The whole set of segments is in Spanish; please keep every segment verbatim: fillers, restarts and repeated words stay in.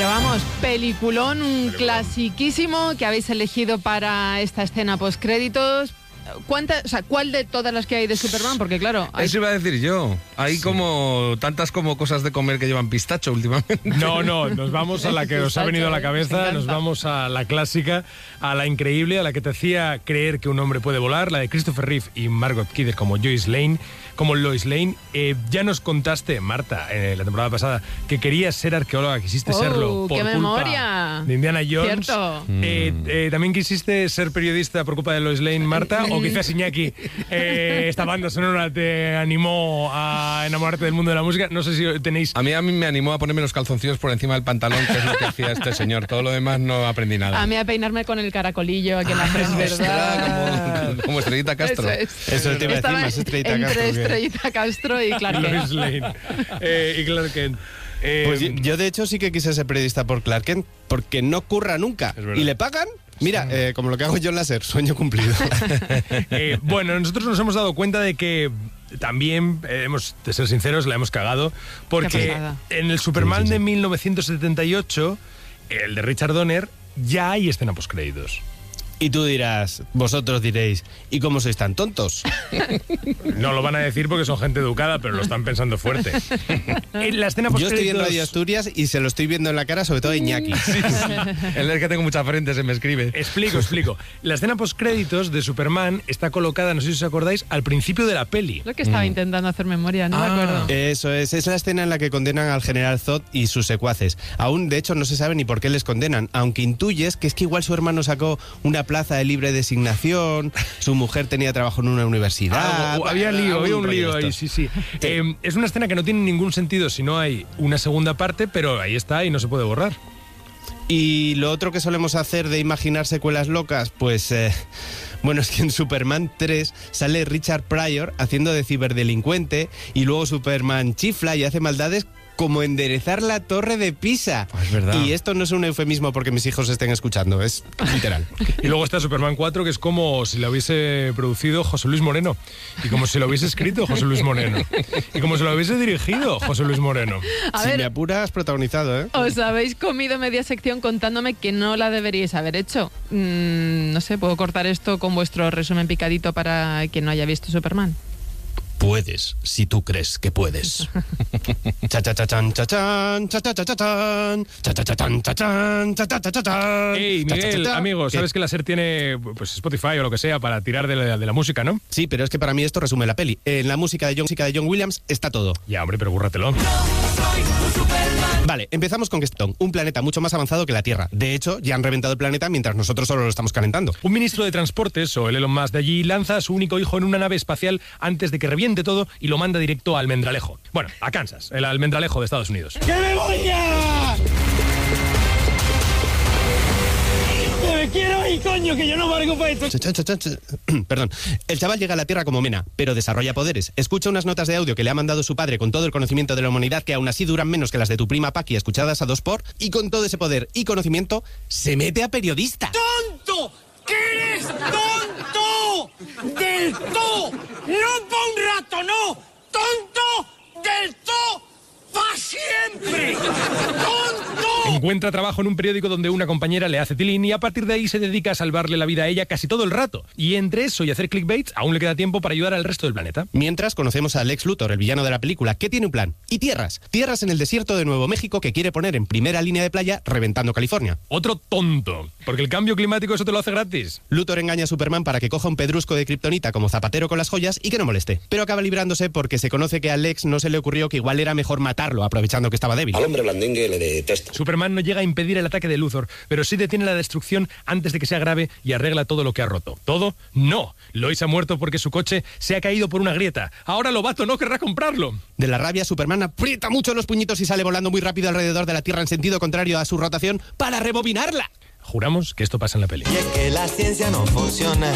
Pero vamos, peliculón, un clasiquísimo que habéis elegido para esta escena postcréditos. ¿Cuántas, o sea, ¿cuál de todas las que hay de Superman? Porque claro... Hay... Eso iba a decir yo. Hay sí. como tantas como cosas de comer que llevan pistacho últimamente. No, no, nos vamos a la que os ha venido a la cabeza, nos vamos a la clásica, a la increíble, a la que te hacía creer que un hombre puede volar, la de Christopher Reeve y Margot Kidder como Lois Lane, como Lois Lane. Eh, ya nos contaste, Marta, en la temporada pasada, que querías ser arqueóloga, quisiste oh, serlo por qué culpa memoria. de Indiana Jones. Cierto. Eh, eh, ¿También quisiste ser periodista por culpa de Lois Lane, Marta? ¿O quizás Iñaki, eh, esta banda sonora te animó a enamorarte del mundo de la música? No sé si tenéis... A mí, a mí me animó a ponerme los calzoncillos por encima del pantalón, que es lo que hacía este señor. Todo lo demás no aprendí nada. A mí a peinarme con el caracolillo aquí en la frente, ¿verdad? Como, como Estrellita Castro. Eso es. Eso te iba a decir, más Estrellita Castro. Entre Estrellita Castro y Clark Kent. Lois Lane eh, y Clark Kent. Eh, pues yo de hecho sí que quise ser periodista por Clark Kent, porque no curra nunca. ¿Y le pagan? Mira, eh, como lo que hago yo en láser, sueño cumplido. eh, bueno, nosotros nos hemos dado cuenta de que también, eh, hemos, de ser sinceros, la hemos cagado, porque en el Superman sí, sí, sí. de mil novecientos setenta y ocho, el de Richard Donner, ya hay escena postcréditos. Y tú dirás, vosotros diréis, ¿y cómo sois tan tontos? No lo van a decir porque son gente educada, pero lo están pensando fuerte. En la escena Yo estoy en Radio Asturias y se lo estoy viendo en la cara, sobre todo a Iñaki. Sí, sí. Él es que tengo mucha frente, se me escribe. Explico, explico. La escena postcréditos de Superman está colocada, no sé si os acordáis, al principio de la peli. Lo que estaba mm. intentando hacer memoria, no ah. me acuerdo. Eso es, es la escena en la que condenan al general Zod y sus secuaces. Aún, de hecho, no se sabe ni por qué les condenan, aunque intuyes que es que igual su hermano sacó una plaza de libre designación, su mujer tenía trabajo en una universidad. Ah, había lío, había un lío ahí, sí, sí. Eh, es una escena que no tiene ningún sentido si no hay una segunda parte, pero ahí está y no se puede borrar. Y lo otro que solemos hacer de imaginar secuelas locas, pues... Eh, bueno, es que en Superman tres sale Richard Pryor haciendo de ciberdelincuente y luego Superman chifla y hace maldades como enderezar la torre de Pisa. Es verdad. Y esto no es un eufemismo porque mis hijos estén escuchando, es literal. Y luego está Superman cuatro, que es como si lo hubiese producido José Luis Moreno. Y como si lo hubiese escrito José Luis Moreno. Y como si lo hubiese dirigido José Luis Moreno. A si ver, me apuras, protagonizado, ¿eh? Os habéis comido media sección contándome que no la deberíais haber hecho. Mm, no sé, ¿puedo cortar esto con vuestro resumen picadito para quien no haya visto Superman? Puedes, si tú crees que puedes. Ey, Miguel, amigo, sabes que la SER tiene pues Spotify o lo que sea para tirar de la, de la música, ¿no? Sí, pero es que para mí esto resume la peli. En la música de John, música de John Williams está todo. Ya, hombre, pero búrratelo. Vale, empezamos con Keston, un planeta mucho más avanzado que la Tierra. De hecho, ya han reventado el planeta mientras nosotros solo lo estamos calentando. Un ministro de Transportes, o el Elon Musk de allí, lanza a su único hijo en una nave espacial antes de que reviente todo y lo manda directo a Almendralejo. Bueno, a Kansas, el Almendralejo de Estados Unidos. ¡Que me voy ya! ¡Que me quiero ir, coño, que yo no valgo para esto! Perdón. El chaval llega a la Tierra como Mena, pero desarrolla poderes. Escucha unas notas de audio que le ha mandado su padre con todo el conocimiento de la humanidad, que aún así duran menos que las de tu prima Paqui escuchadas a dos por, y con todo ese poder y conocimiento, se mete a periodista. ¡Tonto! ¡Que eres tonto! ¡Del todo! ¡No pa' un rato, no! ¡Tonto! ¡Del todo! ¡Pa' siempre! ¡Tonto! Encuentra trabajo en un periódico donde una compañera le hace tilín y a partir de ahí se dedica a salvarle la vida a ella casi todo el rato. Y entre eso y hacer clickbaits, aún le queda tiempo para ayudar al resto del planeta. Mientras conocemos a Lex Luthor, el villano de la película, que tiene un plan. Y tierras. Tierras en el desierto de Nuevo México que quiere poner en primera línea de playa, reventando California. Otro tonto, porque el cambio climático eso te lo hace gratis. Luthor engaña a Superman para que coja un pedrusco de kriptonita como zapatero con las joyas y que no moleste. Pero acaba librándose porque se conoce que a Lex no se le ocurrió que igual era mejor matarlo, aprovechando que estaba débil. Al hombre blandengue le detesta. Superman no llega a impedir el ataque de Luthor, pero sí detiene la destrucción antes de que sea grave y arregla todo lo que ha roto. ¿Todo? ¡No! Lois ha muerto porque su coche se ha caído por una grieta. Ahora Lobato no querrá comprarlo. De la rabia, Superman aprieta mucho los puñitos y sale volando muy rápido alrededor de la Tierra en sentido contrario a su rotación para rebobinarla. Juramos que esto pasa en la peli. Y es que la ciencia no funciona.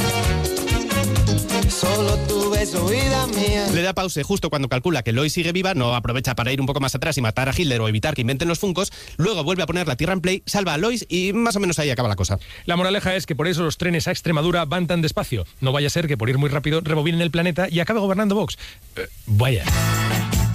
Solo tú ves oída mía. Le da pause justo cuando calcula que Lois sigue viva, no aprovecha para ir un poco más atrás y matar a Hitler o evitar que inventen los Funkos, luego vuelve a poner la Tierra en play, salva a Lois y más o menos ahí acaba la cosa. La moraleja es que por eso los trenes a Extremadura van tan despacio. No vaya a ser que por ir muy rápido rebobinen el planeta y acabe gobernando Vox. Eh, vaya.